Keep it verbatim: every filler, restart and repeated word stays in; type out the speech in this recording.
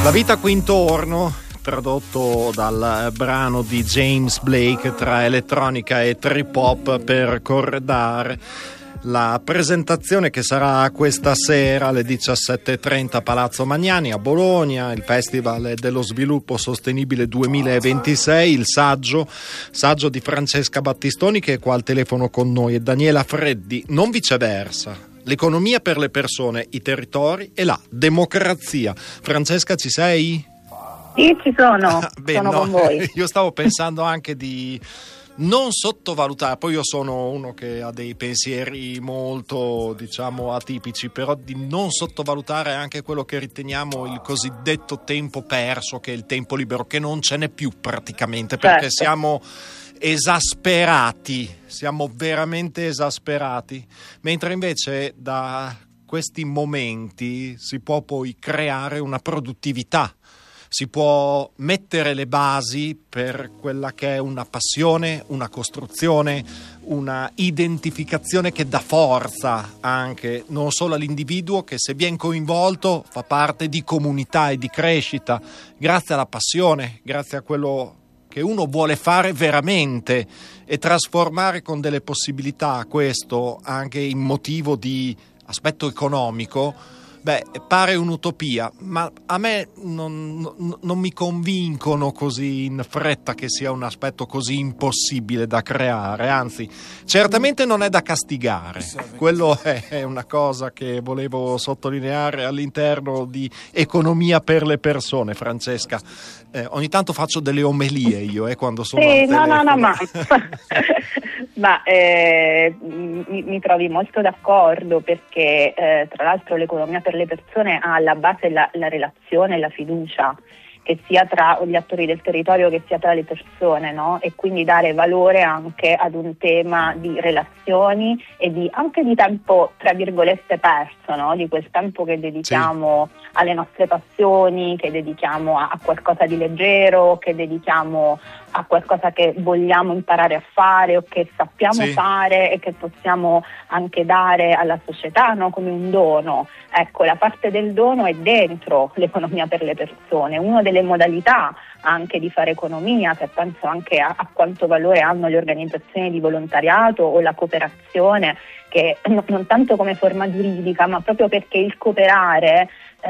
La vita quintorno, tradotto dal brano di James Blake tra elettronica e trip hop per corredare la presentazione che sarà questa sera alle diciassette e trenta a Palazzo Magnani a Bologna, il Festival dello Sviluppo Sostenibile duemilaventisei, il saggio, saggio di Francesca Battistoni che è qua al telefono con noi, e Daniela Freddi, non viceversa. L'economia per le persone, i territori e la democrazia. Francesca, ci sei? Sì, ci sono, Beh, sono no, con voi. Io stavo pensando anche di non sottovalutare, poi io sono uno che ha dei pensieri molto, diciamo, atipici, però di non sottovalutare anche quello che riteniamo il cosiddetto tempo perso, che è il tempo libero, che non ce n'è più praticamente, perché Certo. siamo esasperati, siamo veramente esasperati, mentre invece da questi momenti si può poi creare una produttività. Si può mettere le basi per quella che è una passione, una costruzione, una identificazione che dà forza anche non solo all'individuo, che se ben coinvolto fa parte di comunità e di crescita, grazie alla passione, grazie a quello che uno vuole fare veramente e trasformare con delle possibilità questo anche in motivo di aspetto economico. Beh, pare un'utopia, ma a me non, non, non mi convincono così in fretta che sia un aspetto così impossibile da creare, anzi, certamente non è da castigare. Quello è una cosa che volevo sottolineare all'interno di Economia per le persone, Francesca. Eh, ogni tanto faccio delle omelie io, eh, quando sono Sì, al no, no, no, telefono. ma, ma eh, mi, mi trovi molto d'accordo perché eh, tra l'altro l'economia per le persone ha alla base la, la relazione e la fiducia, che sia tra gli attori del territorio che sia tra le persone, no? E quindi dare valore anche ad un tema di relazioni e di anche di tempo tra virgolette perso, no? Di quel tempo che dedichiamo sì. alle nostre passioni, che dedichiamo a, a qualcosa di leggero, che dedichiamo a qualcosa che vogliamo imparare a fare o che sappiamo sì. fare e che possiamo anche dare alla società, no? Come un dono. Ecco, la parte del dono è dentro l'economia per le persone, una delle modalità anche di fare economia, che penso anche a, a quanto valore hanno le organizzazioni di volontariato o la cooperazione, che non tanto come forma giuridica, ma proprio perché il cooperare